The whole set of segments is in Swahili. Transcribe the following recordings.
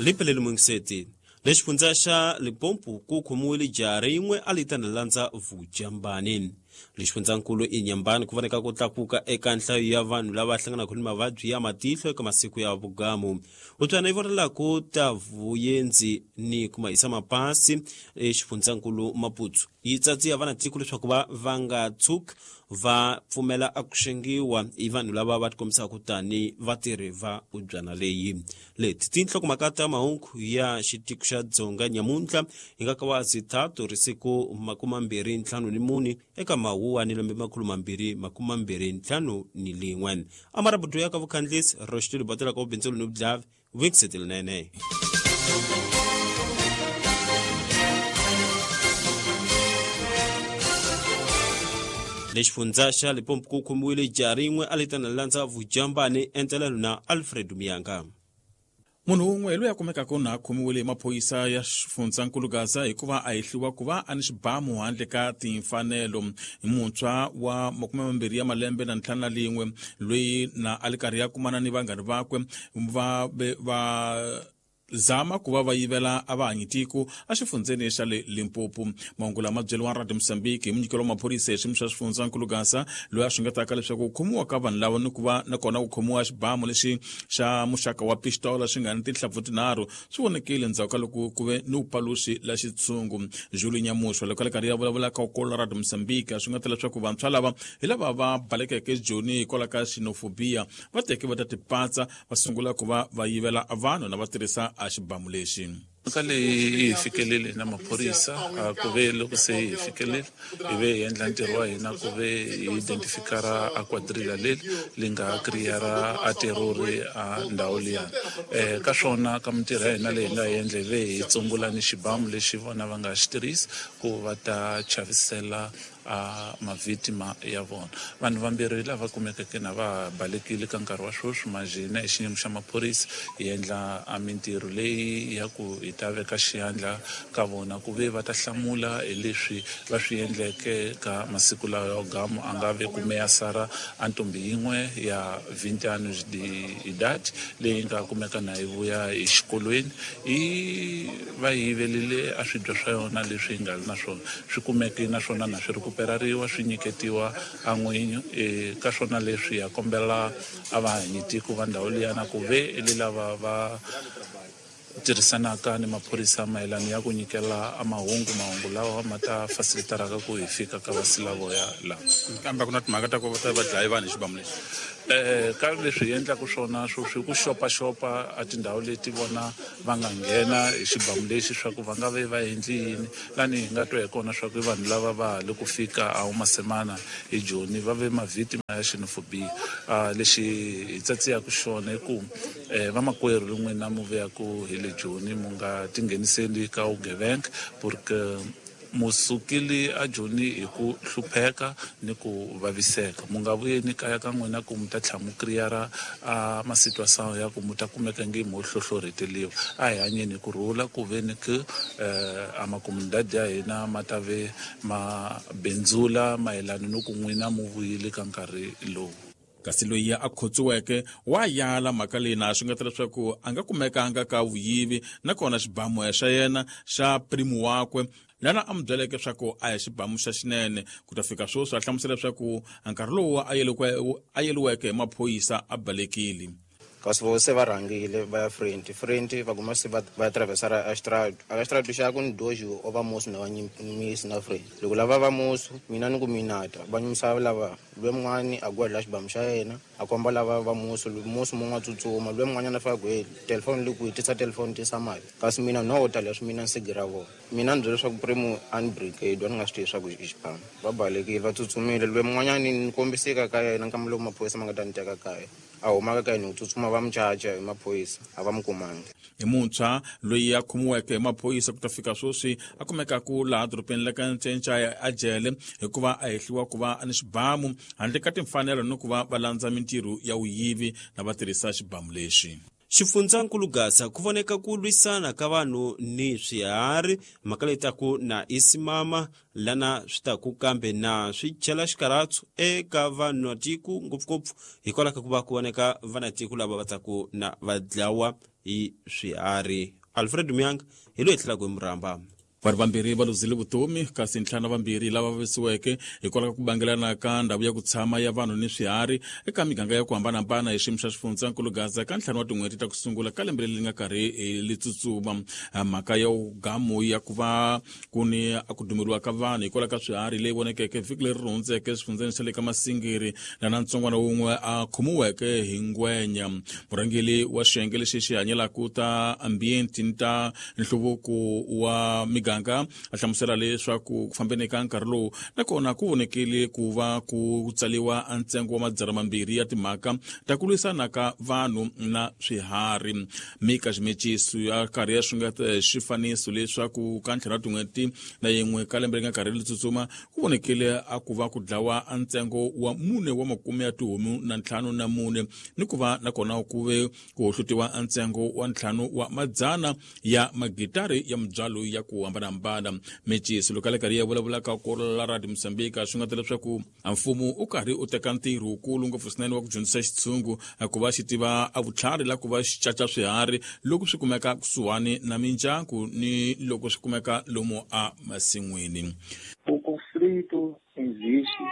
lipelele mwingseti lexifundza xa Limpopo ku khomiwile jaha rin'we a litana landza Vujambani. Lexifundzankulu iNyambani ku vaneka ku tlakuka eka nhlayo ya vanhu lava hlanganaka ni mavabyi ya matihlo eka masiku ya vugamu. Utwana i vonela ku ta vuyenzi ni ku mahisa mapasi exifundzankulu Maputsu yi tsatsiya vana tiko leswaku va nga tshuki va pfumela a ku xengiwa i vanhu lava va tikombisaka kutani vatirhi va ubyana leyi. Leti tinhlokomhaka ta mahungu ya xitiko xa Dzonga nyamuntlha hi nga kawasi 3 risiku 24 eka Mahuwa ni lembe 2025 amarabudu ya ka vukhandlisi roxitilo batela ka ubindzelo ni vudlavi wiksetile nene. Lexifundza xa Limpopo ku khomiwile jaha rin'we a litana landza Vujambani entelelo na Alfred Miyanga. Munhu un'we loyi a kumekaka na khomiwile maphoyisa ya xifundzankulu Gaza hikuva a hehliwa ku va a ni xibamu handle ka timfanelo. Muntshwa wa 20 ya malembe na 51 loyi na a li karhi ya kumana ni vanghani vakwe va zama ku va yivela avahanyitiko a xifundzeni xa le Limpopo. Mahungu lama byeliwa Radio Mozambique hi munyikelo wa maphorisa exiyimo xa xifundzankulu Gaza loyi a xungetaka leswaku ku khomiwa ka vanhu lava ni ku va nakona ku khomiwa xibamu lexi xa muxaka wa pistola xi nga ni tinhlampfu tinharhu swi vonekile ndzhaku ka loko ku ve ni upaluxi la xitshungu. Julie Nyamushwa loko le karhi ya vulavula ka ukolo Radio Mozambique a xungeta leswaku vantshwa lava hi lava va balekeke joni hikwalaho ka xenofobia va teke va ta tipatsa va sungula ku va yivela vanhu na va tirhisa a xibamu lexi. Ka leyi hi fikelele na maphorisa ku ve loko se hi fikelele hi ve hi endla ntirho wa hina ku ve hi identifikara a quadrilla li nga kriyara a terori a ndhawu liya ka swona ka mintirho ya hina leyi hi nga hi endla hi ve hi tsungula ni xibamu lexi vona va nga xi tirhisi ku va ta chavisela mavitima ya vona. Vanhu vambirhi lava kumekeke na va balekile ka nkarhi wa sweswi majina hi xiyimo xa maphorisa hi endla mintirho leyi ya ku hi ta veka xiyandla ka vona ku ve va ta hlamula hi leswi va swi endleke ka masiku lawa ya ugamu a nga ve kumeya sara a ntombi yin'we ya 20 anos de idade leyi nga kumeka na hi vuya hi xikolweni i va yivelile a swibya swa yona leswi hi nga na swona swi kumeke na swona na swi rikuperariwa swi nyiketiwa a n'winyi ka swona leswi ya kombela a vahanyitiko va ndhawu liyana ku ve le lava va tirhisanaka ni maphorisa mayelana ya ku nyikela mahungu lawa ma ta facilitaraka ku hi fika ka vasilavoya lava. Kambe ku na timhaka ta ku va dlaye vanhu hi xibamu lexi. Ka leswi hi endlaka swona swi ku xopaxopa a tindhawu leti vona va nga nghena hi xibamu lexi swa ku va nga ve va endli yini lani hi nga twa hi kona swa ku vanhu lava va le ku fika a masemana hi joni va ve mavitima ya xenofobia. Lexi hi tsatsiyaka xona i ku vamakwerhu rin'we na mu veyaku hi le joni mu nga tingheniseli ka vugevenga porque musukile a joni hi ku hlupheka ni ku vaviseka mu nga vuyeni kaya ka n'wina ku mu ta tlhela mu kriyara masituasayo ya ku mu ta kumeka nge mu hlohloreteliwa a hi hanyeni ku rhula ku ve ni ku amakomunidadi ya hina ma ta ve ma bendzula mayelana no ku n'wina mu vuyile ka nkarhi lowu. Kasi loyi a khotsiweke wa yala mhaka leyi na xungeta leswaku a nga kumekanga ka vuyivi nakona xibamu xa yena xa primo wakwe lana a mu byeleke leswaku a hi xibamu xa xinene ku ta fika swoswi a hlamusela leswaku nkarhi lowu a yeliweke hi maphoyisa a balekile. Kasi vo se va rhangile va ya frente va kuma se va atravessara a xitrado xa ku ni dojo o va musu na va nyimisi na frente loko lava va musu mina ni ku minata va nyimisa lava lwe mun'wani a gwedla xibamu xa yena a komba lava va musu mun'we tsutsuma lwe mun'wanyana fa ku telefoni li ku hitisa telefoni tisa mali kasi mina no ta leswi mina nsigira vona mina ni byela leswaku primo unbrigade ni nga swi tivi swa ku i xibamu va balekile va tsutsumile lwe mun'wanyani ni kombiseka ka yena nkama loko maphorisa ma nga ta ni teka kaya a humaka ka yini ku tsutsuma va muchacha hi maphoyisa a va mu kumangi. Hi muntshwa loyi a khomiweke hi maphoyisa ku ta fika swoswi a kumekaku laha doropeni la ka Ncenca a jele hikuva a hehliwa ku va ni xibamu handle ka timfanelo no ku va va landza mintirho ya uyivi na va tirhisa xibamu lexi. Xifundzankulu Gaza ku voneka ku lwisana ka vanhu ni swiharhi mhaka leyi taku na isimama lana swi taku kambe na swi chela xikaratsu eka vanhu tiko ngopfungopfu hikwalaho ka ku va ku voneka vanatiku lava va taku na va dlawa hi swiharhi. Alfred Myanga hi loyi tlhelaka eMuramba. Vanhu vambirhi va luzile vutomi kasi ntlhanu vambirhi lava vavisiweke hikwalaho ka ku bangelana ka ndhawu ya ku tshama ya vanhu ni swiharhi eka miganga ya ku hambanahambana hi xiyimo xa xifundzakulu Gaza ka ntlhanu wa tin'hweti ta ku sungula ka lembe leri nga karhi li tsutsuma. Mhaka ya ugamu ya ku va ku ni ku dumeriwa ka vanhu hikwalaho ka swiharhi leyi vonekeke vhiki leri hundzeke exifundzeni xa le ka Masingiri na ntsongwana wun'we a khomiweke hi ngwenya. Murhangeli wa xiyenge lexi xi hanyelaka ta ambienti ni ta nhluvuko wa miganga a hlamusela leswaku ku fambeni ka nkarhi lowu nakona ku vonekile ku va ku tsaliwa ntsengo wa madzana mambirhi ya timhaka ta ku lwisana ka vanhu na swiharhi. Mika Ximechiso ya karhi ya xungeta xifaniso leswaku ka ntlhanu wa tin'hweti na yin'we ka lembe ri nga karhi li tsutsuma ku vonekile a ku va ku dlawa ntsengo wa 4 ya tihomu na 54 ni ku va nakona ku ve ku hohlutiwa ntsengo wa 5 wa madzana ya magitari ya mibyalo ya ku hambana. Mechiso loko le karhi ya vulavulaka ku la Radio Mozambique swi nga tele leswaku mfumo u karhi u teka ntirho wukulu ngopfu swinene wa ku dyondzisa xitshungu ku va xi tiva vutlhari la ku va xi caca swiharhi loko swi kumeka kusuhani na mindyangu ni loko swi kumeka lomu a masin'wini. O conflito existe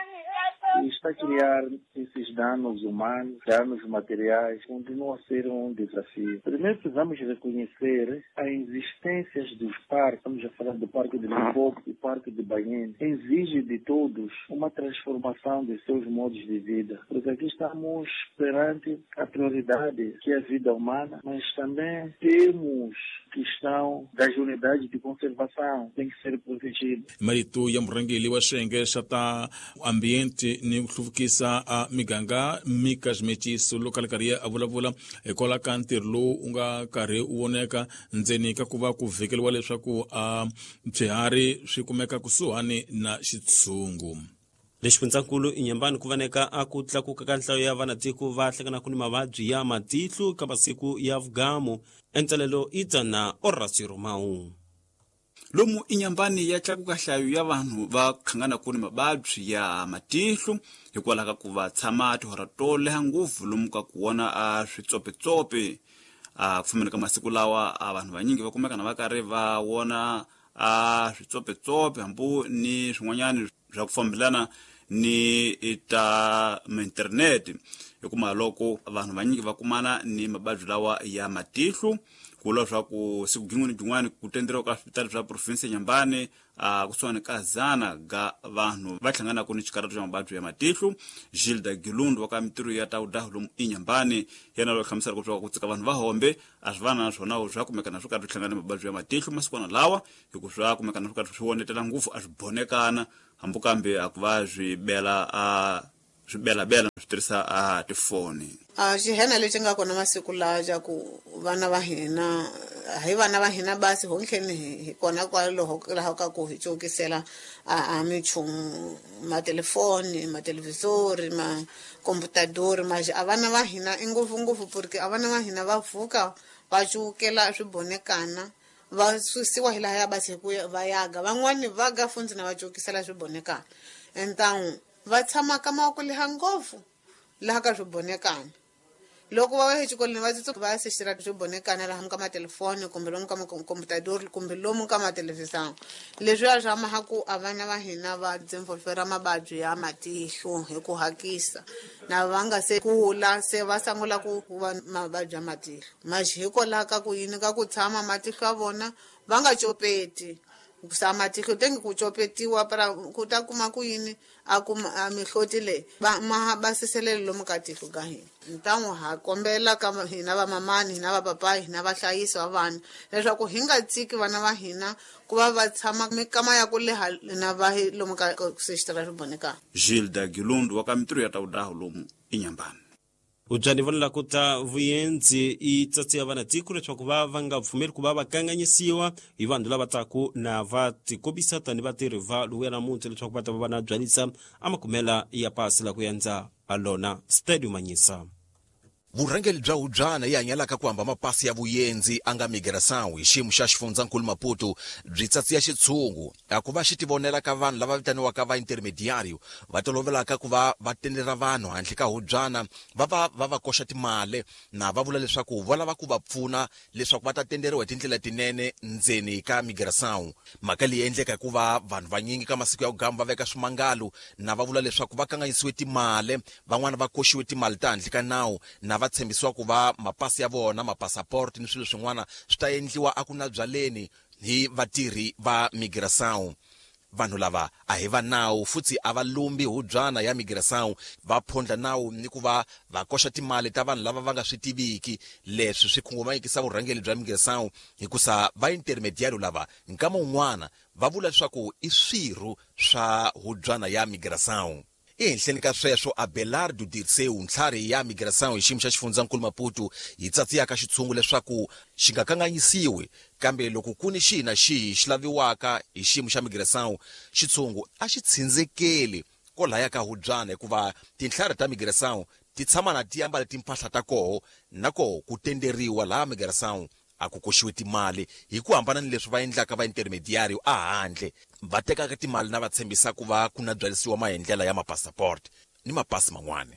e está a criar esses danos humanos, danos materiais, continua a ser desafio. Primeiro precisamos reconhecer a existência dos parques, estamos a falar do Parque de Limpopo e Parque de Banhene, exige de todos uma transformação de seus modos de vida. Porque aqui estamos perante a prioridade que é a vida humana, mas também temos questão das unidades de conservação, tem que ser protegido. Marito ya murhangeli wa xiyenge xa ta ambiente ni ku hluvukisa a miganga Mika Ximechiso loko karhi a vulavula hikwalaho ka ntirho lowu u nga karhi u voneka ndzeni ka ku va ku vhikeliwa leswaku swiharhi swi kumeka kusuhani na xitshungu. Le xifundzankulu Inyambani ku vaneka a ku tlakuka ka nhlayo ya vanatiko va hlanganaka ni mavabyi ya matihlo ka masiku ya vugamu. Entsalelo ita na Horacio Romão. Lomu Inyambani ya tlakuka nhlayo ya vanhu va khanganaka ni mavabyi ya matihlo hikwalaho ka ku va tshama tihora to leha ngopfu lomu ka ku vona switsopetsope. Ku fambeni ka masiku lawa vanhu vanyingi va kumeka na va karhi va vona switsopetsope hambu ni swin'wanyana swa ku fambelana ni ta internet hikuma loko vanhu vanyingi va kumana ni mababyi lawa ya matihlo kula swa ku siku gin'wini byin'wana ku tenderiwa ka hospitali bya province Nyambane kusuhani ka zana ga vanhu va hlanganaka ni xikarhi bya mababyi ya matihlo. Gilda Gilundu wa ka mintirho ya tawudahu lomu Inyambane yena lo hlamusela ku swa ku tsika vanhu va hombe a swi vana naswona swa kumeka na swi karhi hlangana mababyi ya matihlo masikwana lawa hiku swa kumeka na swi karhi swi wonetela ngopfu a swi bonekana hambu kambe a ku va swibela swi tirhisa tifoni. Xihena lexi nga kona masiku lawa ja ku vana va hina hi vana va hina basi honhleni hi kona kwaloho laha ka ku hi cokisela minchumu matelefoni matelevisori makomputadori a vana va hina i ngopfungopfu porque a vana va hina va vuka va cukela swibonekana va susiwa hi laha ya basi va yaga van'wani va ga fundzi na va cokisela swibonekana entangu va tshama ka mavoko leha ngopfu laha ka swibonekana. Loko va ya exikolweni va tsutsuka va ya sexira swibonekana laha ka matelefoni kumbe lomu ka makomputadori kumbe lomu ka matelevisani. Leswiya swa maha ku a vana va hina va dzemfofera mababyi ya matihlo hi ku hakisa na va nga se kula se va sangula ku va mababyi ya matihlo. Maxi hikola ka ku yini ka ku tshama matihlo ya vona va nga copeti kusa matihlo tengi ku copetiwa para ku ta kuma ku yini a kuma mihloti le ba seselele lomu ka tihlo ka hina. Ntangu ha kombela ka hina va mamani hina va papa hina va hlayisi va vana leswaku hi nga tsiki vana va hina ku va va tshama mikama ya ku leha na va lomu ka sexitara swibonekana. Gilda Gilundu wa ka mintirho ya tawudahu lomu Inyambane. Ujani vonela ku ta vuyenzi i tsatsi ya vanatiko leswaku va nga pfumeli ku va va kanganyisiwa hi vanhu lava taku na va tikobisa tani vatirhi va luya namuntlha leswaku va ta va na byalisa amakumela ya pasi la ku yandza alona Stadium Manyisa. vurhangeli bya hubyana yi hanyalaka ku hamba mapasi ya vuyenzi anga migração hi xiyimo xa xifundzankulu Maputo byi tsatsiya xitshungu a ku va xi tivonela ka vanhu lava vitaniwaka va intermediário va tolovelaka ku va va tendera vanhu handle ka hubyana va koxa timali na va vula leswaku va lava ku va pfuna leswaku va ta tenderiwa hi tindlela tinene ndzeni ka migração. Mhaka leyi endleka ku va vanhu vanyingi ka masiku ya ku gamba va veka swimangalo na va vula leswaku va kanganyisiwe timali, van'wana va koxiwe timali ta handle ka nawu na va tshembisiwa ku va mapasi ya vona mapassport ni swilo swin'wana swi ta endliwa a ku na byaleni hi vatirhi va migração. Vanhu lava a hi va nawu futhi a va lumbi hubyana ya migração, va phondla nawu ni ku va koxa timali ta vanhu lava va nga swi tiviki. Leswi swi khunguvanyekisa vurhangeli bya migração hikusa va intermediário lava nkama un'wana va vula leswaku i swirho swa hubyana ya migração. Ehenhleni ka sweswo Abelardo Dirceu, ntlhari ya migração hi xiyimo xa xifundzankulu Maputo, yi tsatsiyaka xitshungu leswaku xi nga kanganyisiwi, kambe loko ku ni xihi na xihi xi laviwaka hi xiyimo xa migração, xitshungu a xi tshindzekeli kolaya ka hubyana hikuva tinhlari ta migração ti tshama na ti ambala timpahla ta koho na koho ku tenderiwa laha migração a ku koxiwe timali hi ku hambana ni leswi va endlaka va intermediário a handle va tekaka timali na va tshembisa ku va ku na byalisiwa mahendlela ya mapassport ni mapasi man'wana.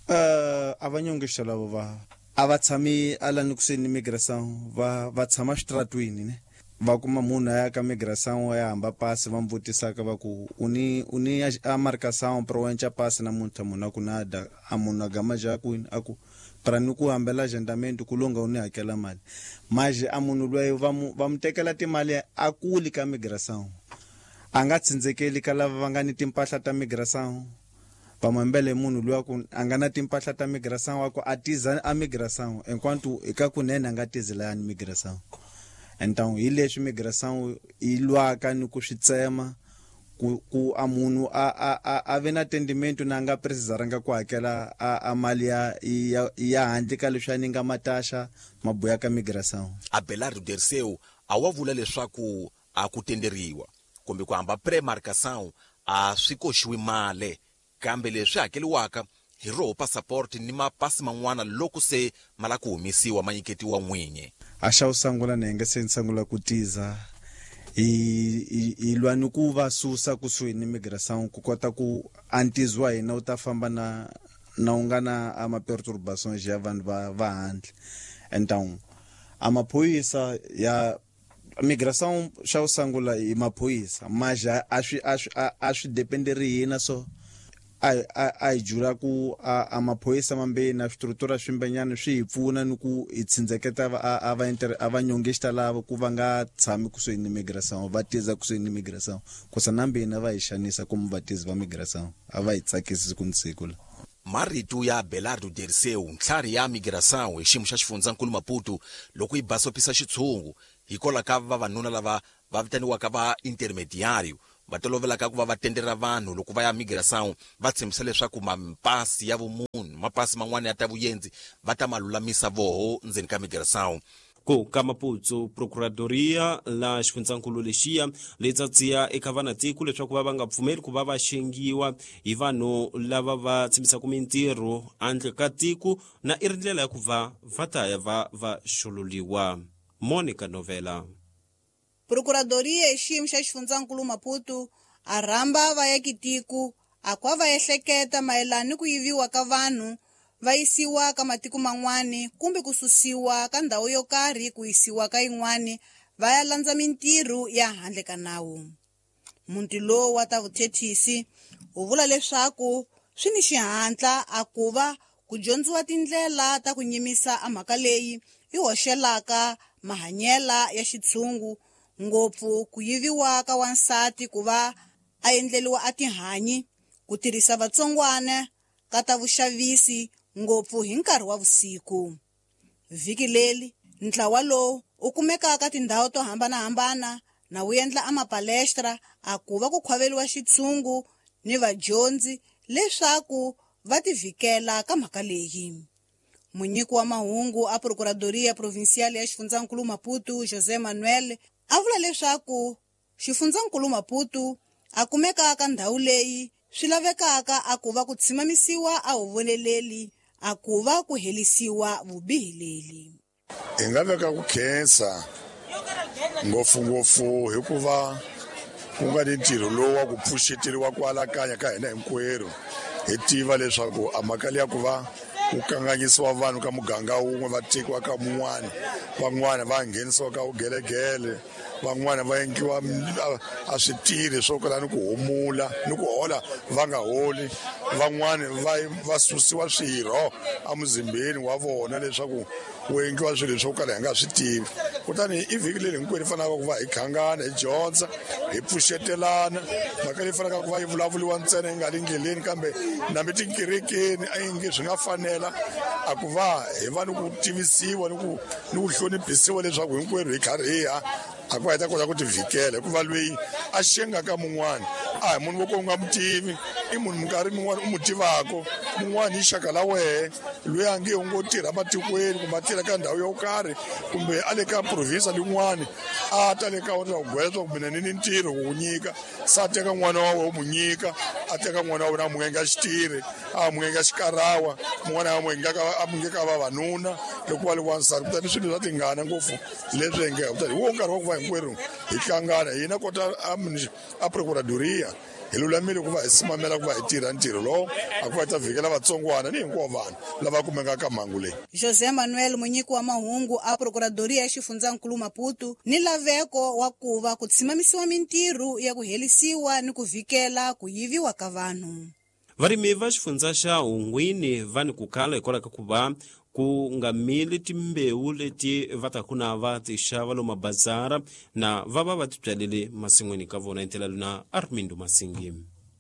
Avanyongesha lavo a va tshami ala ni kuseni migração va tshama xitratwini ne va kuma munhu a ya ka migração ya hamba pasi va mvutisaka va ku uni a marcação pro wencha pasi na munhu a ku nada a munhu a gama jakwini a ku para ni ku hambela agendamento ku longa uni hakela mali maje a munhu loyi va mu tekela timali a kuli ka migração a nga tsindzekeli ka lava va nga ni timpahla ta migração va mambele munhu loyi ku a nga na timpahla ta migração wa ku atiza a migração enquanto eka kunene a nga tizela ni migração. Então hi leswi migração yi lwaka ni ku switsema ku a munhu a ve na atendimento na nga precisaranga ku hakela a mali ya handle ka leswi a ni nga matasha maboya ka migração. Abelardo Dirceu a wa vula leswaku a ku tenderiwa kumbe ku hamba premarcação a swi koxiwi mali, kambe leswi hakeliwaka hi roho passport ni mapasi man'wana loko se mala ku humesiwa manyiketiwa n'winyi. A xa usangula na nge se nsangula ku tiza hi lwani ku va susa kusuhi ni migração ku kota ku antizwa hina u ta famba na ungana a maperturbações ya vanhu va handle. Então a maphoyisa ya migração xa usangula hi maphoyisa maja a swi dependeri hina so a jura ku a maphoyisa mambe na struktura swimbenyana swi hi pfuna ni ku hi tsindzeketa a va nyongesta lava ku va nga tshami kusuhi ni migração va tiza kusuhi ni migração kusa nambe hina va hi xanisa como vatizi va migração a va hi tsakisi siku ni siku la. Marito ya Abelardo Dirceu, ntlhari ya migração hi xiyimo xa xifundzankulu Maputo, loko yi basopisa xitshungu hikola ka vavanuna lava va vitaniwaka va intermediário va tolovelaka ku va tendera vanhu loko va ya migração va tshembisa leswaku mapasi ya vumunhu mapasi man'wana ya ta vuyenzi va ta malulamisa voho ndzeni ka migração. Ko ka Maputo procuradoria la xifundzankulu lexiya leyi tsatsiya eka vanatiko leswaku va nga pfumeli ku va xengiwa hi vanhu lava va tshembisaka mintirho handle ka tiko na i ri ndlela ya ku va ta ya va xoluliwa. Monica Novela. Procuradoria hi xiyimo xa xifundzankulu Maputo a rhamba vaakitiko a kwa va ehleketa mayelana ni ku yiviwa ka vanhu va yisiwa ka matiko man'wani kumbe ku susiwa ka ndhawu yo karhi ku yisiwa ka yin'wani va ya landza mintirho ya handle ka nawu. Munti lowu wa ta vuthethisi wu vula leswaku swi ni xihatla a ku va ku dyondziwa tindlela ta ku nyimisa a mhaka leyi yi hoxelaka mahanyela ya xitshungu ngopfu ku yiviwa ka wansati ku va a endleliwa a tihanyi ku tirhisa vatsongwana ka ta vuxavisi ngopfu hi nkarhi wa vusiku. Vhiki leli ntlawa lowu u kumekaka tindhawu to hambanahambana na wu endla a mapalestra a ku va ku khwaveliwa xitshungu ni vadyondzi leswaku va tivhikela ka mhaka leyi. Munyiki wa mahungu a Procuradoria Provincial ya xifundzankulu Maputo José Manuel a vula leswaku xifundzankulu Maputo a kumeka ka ndhawu leyi swi lavekaka a ku va ku tshimamisiwa a huvoneleli akuva ku helisiwa vubihi leli. Hi nga veka ku khensa ngopfungopfu hikuva ku nga ni ntirho lowu wa ku pfuxeteliwa kwala kaya ka hina hinkwerhu hi tiva leswaku amhaka leyi ya ku va ku kanganyisiwa vanhu ka muganga wun'we va tekiwa ka mun'wana, van'wana va nghenisiwa ka vugelegele, van'wana va endliwa a switiri swo kala ni ku humula ni ku hola va nga holi, van'wana va susiwa swirho emuzimbeni wa vona leswaku wu endliwa swilo swo kala hi nga swi tivi. Kutani i vhiki leri hinkwenu hi fanelaka ku va hi khangana, hi dyondza, hi pfuxetelana. Mhaka leyi fanelaka ku va yi vulavuliwa ntsena yi nga ri ndleleni, kambe nambe tinkerekeni a yi nge swi nga fanela a ku va hi va ni ku tivisiwa ni ku hloniphisiwa leswaku hinkwerhu hi karhi hi ya a ku va hi ta kota ku tivhikela, hikuva loyi a xengaka mun'wana a hi munhu wo ka u nga mu tivi, i munhu minkarhi min'wana u mu tivako, mun'wana hi xaka la wehe loyi a nge u ngo tirha matikweni kumbe a tirha ka ndhawu yo karhi kumbe a le ka provinsa lin'wana a ta le ka wena ku gwela swa ku mina ni ntirho ku nyika, se a teka n'wana wa wena u mu nyika, a teka n'wana wa wena a mu ngenga xitirhi, a mu ngenga xikarawa, mun'wana a mu ngeka vavanuna loko va le wansati. Kutani swilo swa tingana ngopfu leswi hi nge kutani hi wo nkarhi wa ku va hinkwerhu hi hlangana hina kota a procuradoria hi lulamile ku va hi simamela ku va hi tirha ntirho lowo a ku va hi ta vhikela vatsongwana ni hinkwavo vanhu lava kumekaka mhangu leyi. José Manuel, munyiki wa mahungu a procuradoria ya xifundzankulu Maputo, ni laveko wa ku va ku tshimamisiwa mintirho ya ku helisiwa ni ku vhikela ku yiviwa ka vanhu. Varimi va xifundza xa Hungwini va ni ku khala hikwalaho ka ku va ku nga mili timbewu leti va ta kuna va ti xava lomu mabazara na va va ti byalele masin'wini ka vona. Intela luna Armindo Masingi.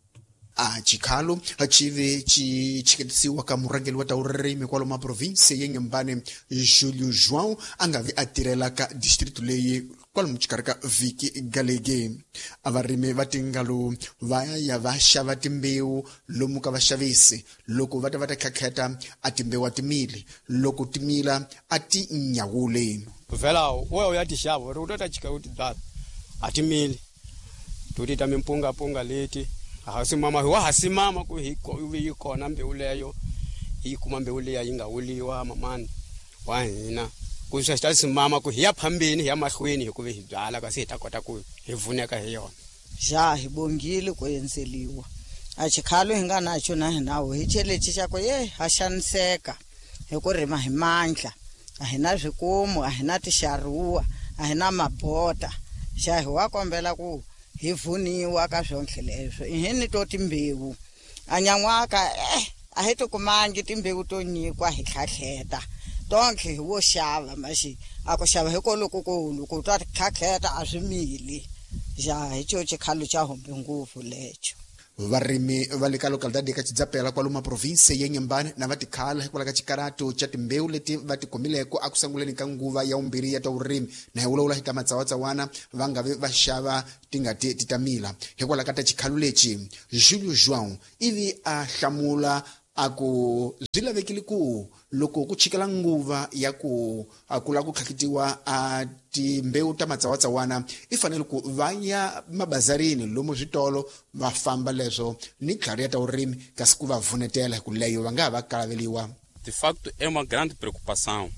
A chikhalo chive chikhetisiwa ka murangeli wa taurimi kwalomu maprovinsi ya Nyambane Júlio João angavi atirela ka district leyi kwalomu chikarhi ka vhiki galege. Avarimi va tingalo va ya va xava timbewu lomu ka vaxavisi loko va ta khakheta a timbewu a timili loko timila a ti nyawule. Vela wewe ya tixava ri u ta chika u ti byala a timili to ti ta mimpunga leti hasimama wa hasimama ku hi kona mbewu leyo hi kuma mbewu leya yi nga wuliwa mamani wa hina ku swi ta simama ku hi ya phambeni hi ya mahlweni hi ku ve hi byala kasi hi ta kota ku hi vuneka hi yona. Ja hi bongile ku endleliwa a chikhalo hi nga nacho na hinawo hi chelechi xa ku ha xaniseka hi ku rima hi mandla a hi na swikomu a hi na tixaruwa a hi na mabota xa hi wa kombela ku hi vuniwa ka swonhle leswo i hini to timbewu a nyan'waka a hi tikumangi timbewu to nyikwa hi tlhatlheta tonke hi wo xava maxi a ku xava hi ko lokukulu ku ta tlhatlheta a swi mili ja hi cho chikhalo cha hombe ngopfu lecho. Varimi va le ka localidade ka Chidzapela kwalomu maprovinsi ya Nyambane na va tikhala hikwalaho ka chikarato cha timbewu leti va tikumileko a ku sunguleni ka nguva ya vumbirhi ya ta vurimi na hi vulavula hi ta matsawatsawana va nga va xava tingati titamila hikwalaho ka ta chikhalo lexi. Júlio João ivi a hlamula a ku byi lavekile ku loko ku chikela nguva ya ku kula ku khakhetiwa a timbewu ta matsawatsawana i fanele ku va ya mabazarini lomu switolo va famba leswo ni ntlhari ya ta vurimi kasi ku va vunetela hi ku leyo va nga ha va kalaveliwa. De facto é uma grande preocupação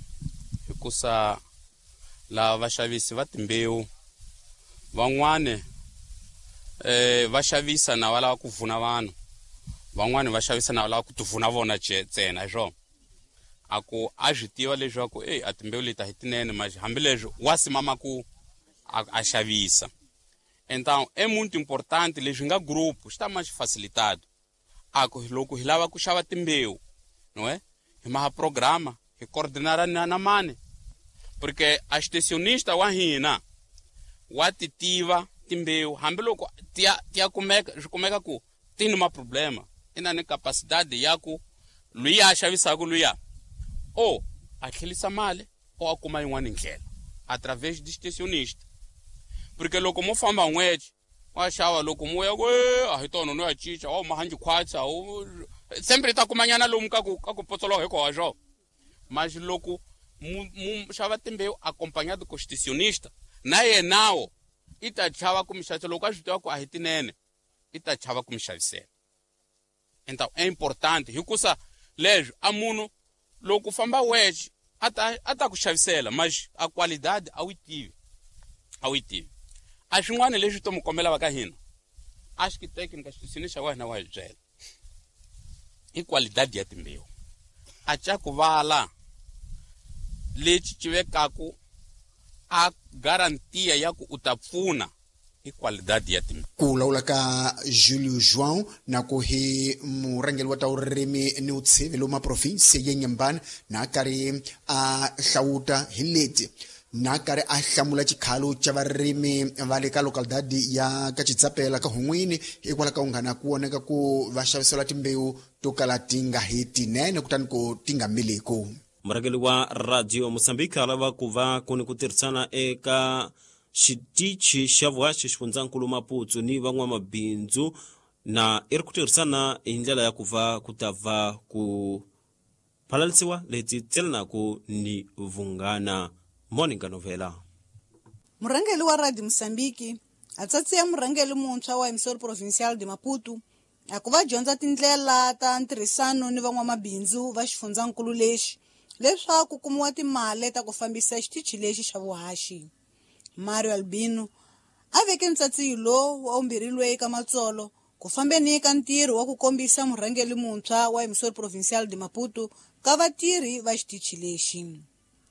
hikusa lava vaxavisi va timbewu van'wani va xavisa na va lava ku vuna vanhu, van'wani va xavisa na va lava ku tivuna vona ntsena hi swona. Aku a swi tiva leswaku a timbewu leti hi tinene mas hambileswi wa simama ku a xavisa. Então é muito importante leswi nga grupo está mais facilitado ako loko hi lava ku xava timbewu não é hi maha programa hi coordinar na mani porque a extensionista wa hina wa titiva timbewu hambiloko tia kumeka ku tini ma problema ina ni capacidade ya ku luya xavisa ku luya ou a tlhelisa mali ou a kuma yin'wana ndlela através de extensionista porque loko mo famba n'wetxe wa xava loko mo ya a hi tona no ya cica wa mahanji khwatsa sempre ta kumanyana lomu ka ku potsologa hi koho xo mas loko mu xava timbewu acompanhado com extensionista na yenawo i ta chava ku mi xavisa loko a swi tiva ku a hi tinene i ta chava ku mi xavisela. Então é importante hikusa leswo a munhu loko famba wexe a ta ku xavisela mas a qualidade a wu tivi a swin'wana leswi to mu kombela va ka hina a xikitekini xitini xa wena wa hi byela i qualidade ya timbewu a ca ku vala lexi civekaku a garantia ya ku u ta pfuna i qualidade ya timbewu. Ku lawula ka Julio João na ku hi murhangeri wa ta vurimi ni vutshivi lomu maprovinsi ya Nyambani na karhi a hlawuta hi leti na karhi a hlamula chikhalo cha varimi va le ka localidade ya ka Chidzapela ka Hungwini hikwalaho ka unghana ku oneka ku va xavisela timbewu to kala ti nga hetinene kutani ku ti nga miliku. murhangeri wa radio Mozambique alava ku va ku ni ku tirhisana eka xitichi xa vuhaxi xifundzankulu Maputo ni van'wamabindzu na iri ku tirhisana hi ndlela ya ku va ku ta va ku phalalisiwa leti tselenaka ni vunghana. Monica Novela. Murhangeri wa Radio Mozambique a tsatsiya murhangeri muntshwa wa Emissora Provincial de Maputo a ku va dyondza tindlela ta ntirhisano ni van'wamabindzu va xifundzankulu lexi leswaku kumiwa timali ta ku fambisa xitichi lexi xa vuhaxi. Mario Albino a veke ntsatsi lowu wa umbirilwe eka matsolo ku fambeni ka ntirho wa ku kombisa murhangeri muntshwa wa Emissora Provincial de Maputo ka vatirhi va xitichi lexi.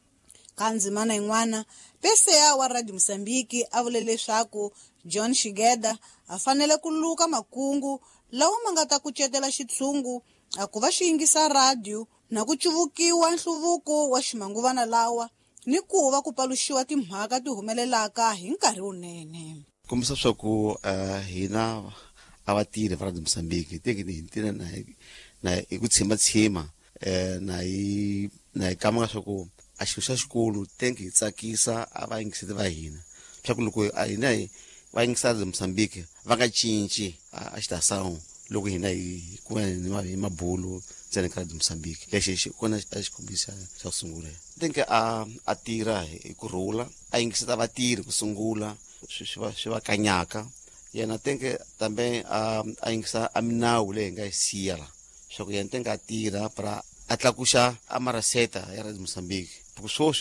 Ka ndzimana yin'wana PCA wa Radio Mozambique a vule leswaku John Shigeda a fanele ku luka makungu lawa ma nga ta kucetela xitshungu a ku va xiyingisa radio na ku cuvukiwa nhluvuko wa ximanguvana lawa ni ku va ku paluxiwa timhaka ti humelelaka hi nkarhi wunene. Kombisa swa ku hina a vatirhi va Radio Mozambique teki ni hintina na hi ku tshima na hi kamanga swa ku a xilo xa xikulu tenki hi tsakisa a va yingiseti va hina swa ku loko a hina va yingisa Radio Mozambique va nga cinci a xitasangu loko hina hi ku hi mabulu ntsena ka Radio Mozambique lexi xi kona a xi kombisa xa ku sungula tenki a tirha hi ku rhula a yingiseta vatirhi ku sungula swi va kanyaka yena tenki tambe a yingisa a minawu leyi nga yi siya la swa ku yena tenki a tirha para a tlakuxa a maraseta ya Radio Mozambique porque swoswi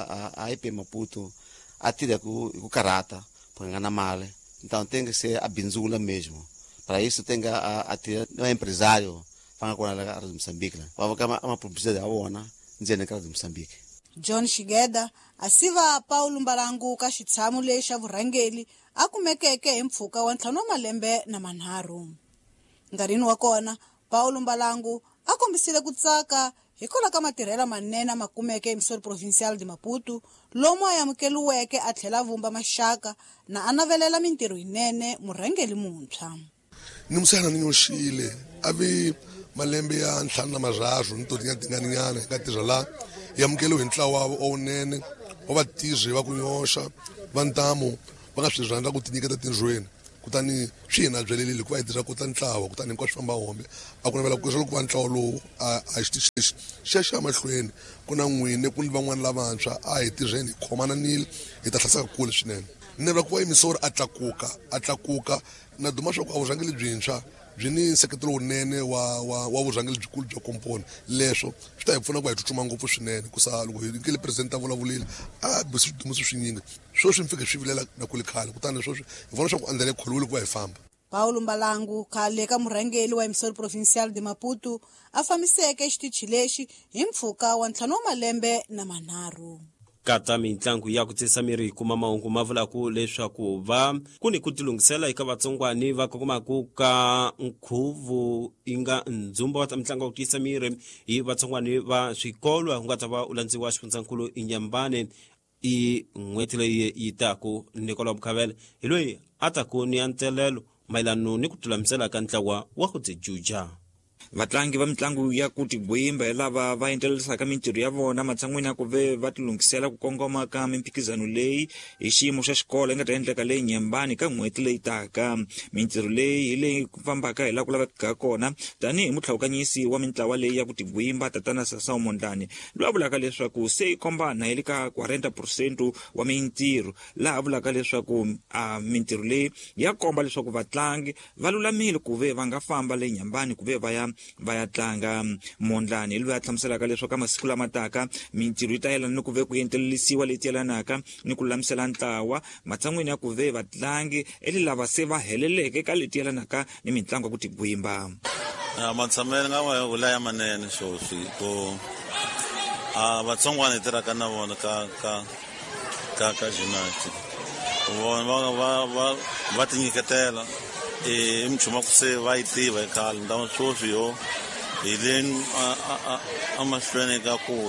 a IP Maputo a tirha ku karata porque nga na mali então tem que ser a bindzula mesmo para isso tem que a tirha no empresário fanga kona la Radio Mozambique la va kama ama publicidade a wona ndzeni ka Radio Mozambique. John Shigeda a siva Paulo Mbalangu ka xitshamo lexa vurhangeli a kumekeke hi mpfhuka wa 5 malembe na manharhu. Ngarini wa kona Paulo Mbalangu a kombisile ku tsaka hikwalaho ka matirhelo manene makumeke Emissora Provincial de Maputo lomu a yamukeliweke a tlhela vumba maxaka na a navelela mintirho yinene murhangeri muntshwa. Ni musana ni nyoxile a vi malembe ya 5 na marharhu ni to tingatinganyana ka tirha la yamukeliwe hi ntlawa wa wunene wa vatirhi va ku nyoxa va ntamu va nga swi rhandza ku tinyiketa tindzweni kutani swi hina byelelile ku va hi tirha ku ta ntlawa kutani hinkwaswo famba hombe a ku navela ku loko va ntlawa lowu a xitichi lexi xa xa mahlweni ku na n'wini ku ni van'wani lavantshwa a hi tirheni hi khomananile hi ta hlasaka kule swinene ni navela ku va Emissora a tlakuka na duma swa ku a vurhangeli byintshwa byi ni nseketelo wunene wa vurhangeli byikulu bya komponi leswo swi ta hi pfuna ku hi tsutsuma ngopfu swinene kusa loko hi nkele president a vulavulile a bisi swinyingi swo swi mfike swi vilela na kule khale kutani swoswi hi vona swa ku andlele khuluvile ku va hi famba. Paulo Mbalangu khale ka murhangeri wa Emissora Provincial de Maputo a fambiseke xitichi lexi hi mpfhuka wa 5 malembe na manharhu. Kata mitlangu ya ku tisa miri hi kuma mahungu ma vulaku leswaku va ku ni ku tilungisela eka vatsongwani va kokomaka ka nkhuvu inga ndzumba wa ta mitlangu ya ku tisa miri hi vatsongwani va swikolo ku nga ta va u landziwa xifundzankulu Inyambane i n'hweti leyi yi taku Nicola Mkhavela hi loyi a taku ni antelelo mayelano ni ku tilamisela ka ntlawa wa ku tijuja. Vatlangi va mitlangu ya ku tigwimba hi lava va endlerisaka mintirho ya vona matshan'wini ya ku ve va tilungisela ku kongoma ka mimphikizano leyi hi xiyimo xa xikolo nga ta endleka leyi Nyambani ka n'hweti leyi taka. Mintirho leyi hi leyi ku fambaka hi la ku laveka kona tanihi mutlhawukanyisi wa mitlawa leyi ya ku tigwimba Tatana Sasau Mondlane loyi a vulaka leswaku se yi komba na hi le ka 40% wa mintirho laha vulaka leswaku mintirho leyi ya komba leswaku vatlangi va lulamile ku ve va nga famba leyi Nyambani ku ve va ya va ya tlanga. Mondlani loyi a hlamuselaka leswaku masiku lama taka mintirho yi ta yelana ni ku ve ku endlelisiwa leti yelanaka ni ku lamisela ntlawa matsan'wini ya ku ve vatlangi lava se va heleleke ka leti yelanaka ni mitlangu ya ku tigwimba. Matshamelo nga wa hula ya manene swoswi ku vatsongwana hi tirhaka na vona ka gymnastic vona va tinyiketela i minchumu ya ku se va yi tiva hi khale ndhawu swoswi yo hi le amahlweni ka ku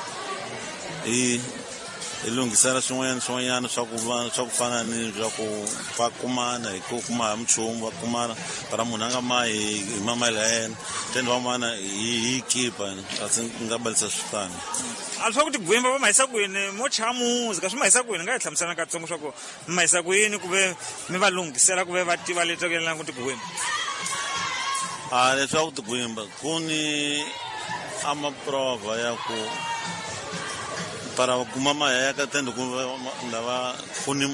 hi lunghisela swin'wanyana swa ku fana ni swa ku va kumana hi ku kuma hi minchumu va kumana para munhu a nga mahi hi mamela ya yena tende van'wana hi kipa kasi nga balisa switano. A swa ku tigwimba va mahisa kwini mo cha muzika swi mahisa kwini nga hi hlamusela katsongo swa ku mi mahisa kwini ku ve mi va lunghisela ku ve va tiva leswi ku yelanaka ku tigwimba. Leswaku tigwimba ku ni amaprova ya ku para kuma mahaya ka tende ku lava ku ni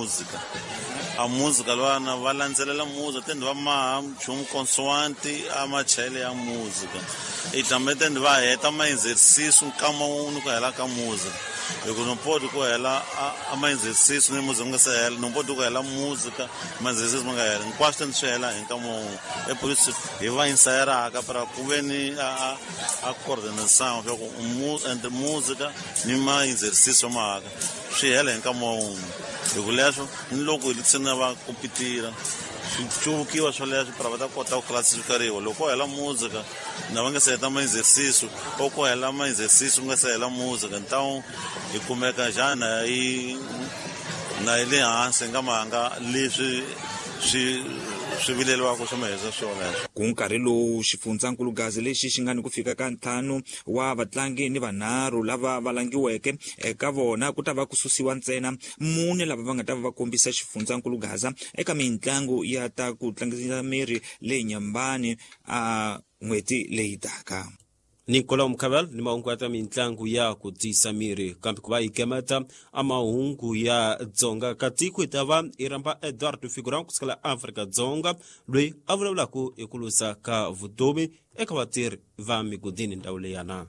a música lwana va landzelela música tende va maha nchumu consoanti a machele ya música i tambe tende va heta ma-exercício nkama wun'we ku hela ka música loko no poti ku hela a ma-exercício ni música nga se hela no poti ku hela música ma-exercício ma nga hela hinkwaswo tende swi hela hi nkama wun'we epolisi hi va ensayeraka para ku ve ni a coordinação swa ku entre música ni ma-exercício mahaka swi hela hi nkama wun'we hiku leswo ni loko hi tsena va kompitira swi cuvukiwa swo leswo para va ta kota ku classificariwa loko hela música na va nga se heta ma-exercício o ku hela ma-exercício nga se hela música então hi kumeka jana hi le hansi nga mahanga leswi swi vileliwaka swi mahisa swoleswo. Ku nkarhi lowu xifundzankulugazi lexi xi nga ni ku fika ka 5 wa vatlangi ni vanharhu lava va langiweke eka vona ku ta va ku susiwa ntsena 4 lava va nga ta va kombisa xifundzankulugaza eka mitlangu ya ta ku tlangisa miri leyi nyambani a n'hweti leyi taka. Nicola Mkhabela ni mahungu ya mitlangu ya ku tisa miri kambe ku va hi kemeta a mahungu ya dzonga ka tiko ta va i ramba Edward Figurão kusukela Afrika-Dzonga loyi a vulavulaka hi ku lusa ka vutomi eka vatirhi va migodini ndhawu leyana.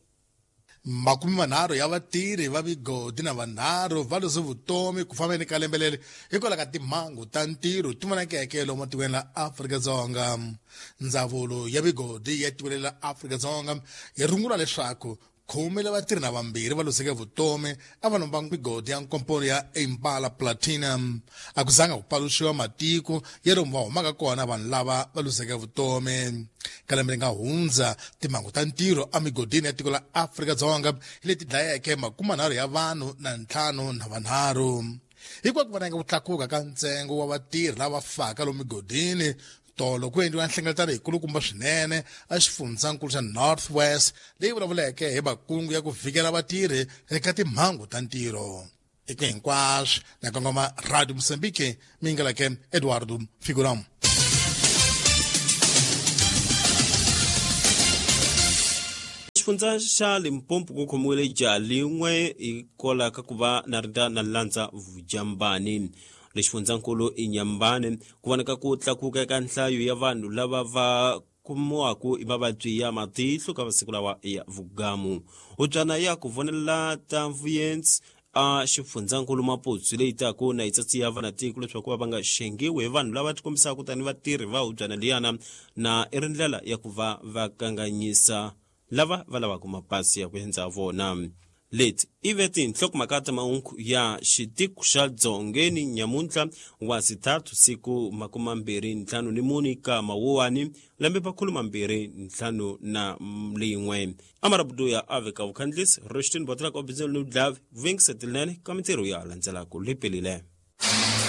30 ya vatirhi va migodi na vanharhu va lose vutomi ku fambeni ka lembe leri hikwalaho ka timhangu ta ntirho ti vonakeke lomu matikweni la Afrika-Dzonga. Ndzawulo ya migodi ya tikweni la Afrika-Dzonga yi rungula leswaku 10 vatirhi na vambirhi va loseke vutomi a va lomba migodi ya nkomponi ya Impala Platinum a ku zanga ku paluxiwa matiko ya lomu va humaka kona vanhu lava va loseke vutomi. Ka lembe ri nga hundza timhangu ta ntirho a migodini ya tiko la Afrika-Dzonga hi leti dlayeke 30 ya vanhu na 5 na vanharhu. Hikwalaho ku vonaka ku tlakuka ka ntsengo wa vatirhi lava faka lomu migodini tolo ku endliwa nhlengeletano yikulukumba swinene a xifundzankulu xa North West leyi vulavuleke hi makungu ya ku vhikela vatirhi eka timhangu ta ntirho. Eka hinkwaswo na kongoma Radio Mozambique mingalake Eduardo Figurão. Xifundza xa Limpopo ku khomiwile jaha lin'we hikola ka ku va na rinda na landza vujambani. Lexifundzankulu i Nyambane ku voneka ku tlakuka eka nhlayo ya vanhu lava va kumiwaku hi mavabyi ya matihlo ka masiku lawa ya vugamu. Ubyana ya ku vonela ta Vuyenzi a xifundzankulu Maputsu leyi taku na itsatsi ya vanatiko leswaku va nga xengiwi hi vanhu lava tikombisaka tani vatirhi va ubyana liyana na i rindlela ya ku va kanganyisa lava va lavaka mapasi ya ku endza vona. Leti iveti nhlokomhaka mahungu ya xitiko xa dzongeni nyamuntlha wa 3 siku 24 ka Mawuwani lembe 2021 amarabudu ya aveka vukhandlisi Rushton Botla ko bizelo Dlav Wings etilene ka mintirho ya landzelaka lepelile.